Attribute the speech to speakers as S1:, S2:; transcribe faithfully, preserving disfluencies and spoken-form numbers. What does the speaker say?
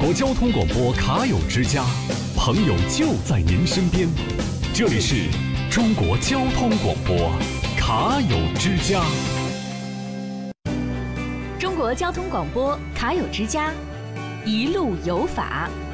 S1: 国交通广播卡友之家，朋友就在您身边。这里是中国交通广播卡友之家。
S2: 中国交通广播卡友之家，一路有法。